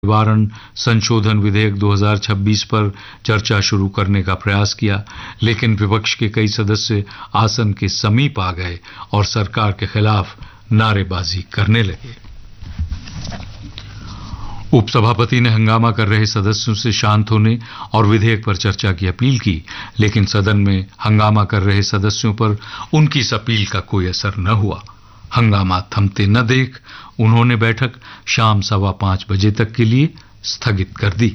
निवारण संशोधन विधेयक 2026 पर चर्चा शुरू करने का प्रयास किया, लेकिन विपक्ष के कई सदस्य आसन के समीप आ गए और सरकार के खिलाफ नारेबाजी करने लगे। उपसभापति ने हंगामा कर रहे सदस्यों से शांत होने और विधेयक पर चर्चा की अपील की, लेकिन सदन में हंगामा कर रहे सदस्यों पर उनकी इस अपील का कोई असर न हुआ। हंगामा थमते न देख उन्होंने बैठक शाम 5:15 बजे तक के लिए स्थगित कर दी।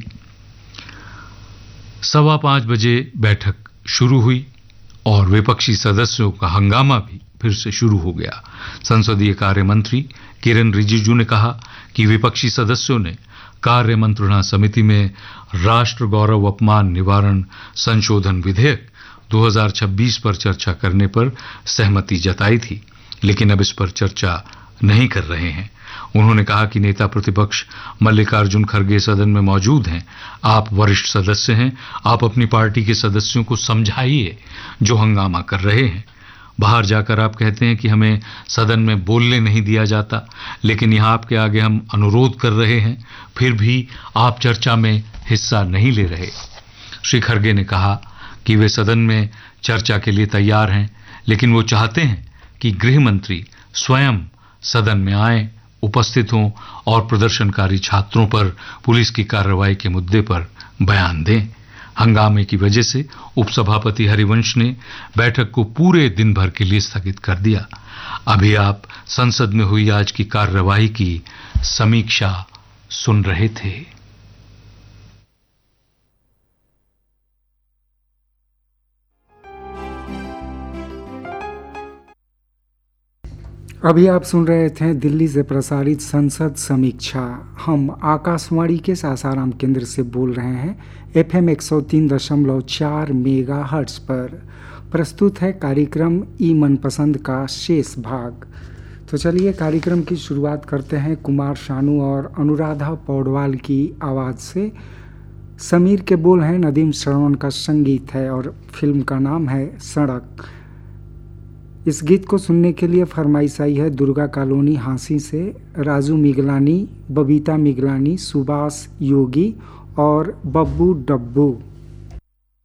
5:15 बजे बैठक शुरू हुई और विपक्षी सदस्यों का हंगामा भी फिर से शुरू हो गया। संसदीय कार्य मंत्री किरेन रिजिजू ने कहा कि विपक्षी सदस्यों ने कार्य मंत्रणा समिति में राष्ट्र गौरव अपमान निवारण संशोधन विधेयक 2026 पर चर्चा करने पर सहमति जताई थी, लेकिन अब इस पर चर्चा नहीं कर रहे हैं। उन्होंने कहा कि नेता प्रतिपक्ष मल्लिकार्जुन खड़गे सदन में मौजूद हैं। आप वरिष्ठ सदस्य हैं, आप अपनी पार्टी के सदस्यों को समझाइए जो हंगामा कर रहे हैं। बाहर जाकर आप कहते हैं कि हमें सदन में बोलने नहीं दिया जाता, लेकिन यहाँ आपके आगे हम अनुरोध कर रहे हैं, फिर भी आप चर्चा में हिस्सा नहीं ले रहे। श्री खड़गे ने कहा कि वे सदन में चर्चा के लिए तैयार हैं, लेकिन वो चाहते हैं कि गृह मंत्री स्वयं सदन में आए, उपस्थित हों और प्रदर्शनकारी छात्रों पर पुलिस की कार्रवाई के मुद्दे पर बयान दें। हंगामे की वजह से उपसभापति हरिवंश ने बैठक को पूरे दिन भर के लिए स्थगित कर दिया। अभी आप संसद में हुई आज की कार्रवाई की समीक्षा सुन रहे थे। अभी आप सुन रहे थे दिल्ली से प्रसारित संसद समीक्षा। हम आकाशवाणी के सासाराम केंद्र से बोल रहे हैं। FM 103.4 मेगाहर्ट्ज पर प्रस्तुत है कार्यक्रम ई मनपसंद का शेष भाग। तो चलिए कार्यक्रम की शुरुआत करते हैं कुमार शानू और अनुराधा पौडवाल की आवाज़ से। समीर के बोल हैं, नदीम श्रवण का संगीत है और फिल्म का नाम है सड़क। इस गीत को सुनने के लिए फरमाइश आई है दुर्गा कॉलोनी हांसी से राजू मिगलानी, बबीता मिगलानी, सुभाष योगी और बब्बू डब्बू।